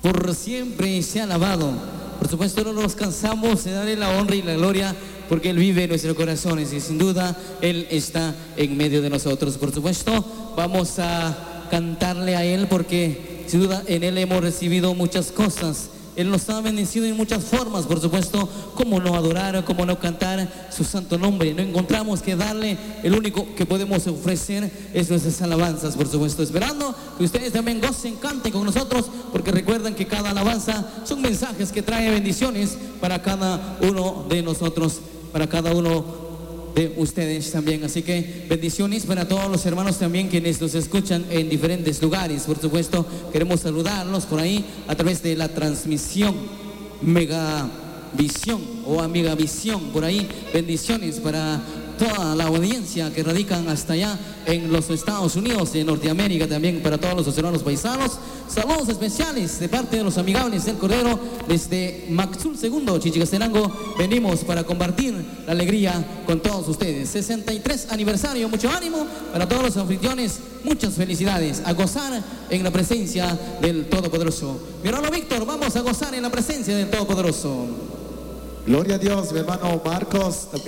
por siempre sea alabado. Por supuesto no nos cansamos de darle la honra y la gloria porque Él vive en nuestros corazones y sin duda Él está en medio de nosotros. Por supuesto vamos a cantarle a Él porque sin duda en Él hemos recibido muchas cosas. Él nos ha bendecido en muchas formas, por supuesto, cómo no adorar, cómo no cantar su santo nombre. No encontramos que darle, el único que podemos ofrecer es nuestras alabanzas, por supuesto, esperando que ustedes también gocen, canten con nosotros, porque recuerden que cada alabanza son mensajes que traen bendiciones para cada uno de nosotros, para cada uno de ustedes también. Así que bendiciones para todos los hermanos también quienes nos escuchan en diferentes lugares. Por supuesto queremos saludarlos por ahí a través de la transmisión Megavisión o Amigavisión. Por ahí bendiciones para toda la audiencia que radican hasta allá en los Estados Unidos, en Norteamérica, también para todos los hermanos paisanos. Saludos especiales de parte de los amigables del Cordero desde Maxul II, Chichicastenango. Venimos para compartir la alegría con todos ustedes. 63 aniversario, mucho ánimo para todos los anfitriones, muchas felicidades, a gozar en la presencia del Todopoderoso. Mi hermano Víctor, vamos a gozar en la presencia del Todopoderoso. Gloria a Dios, mi hermano Marcos.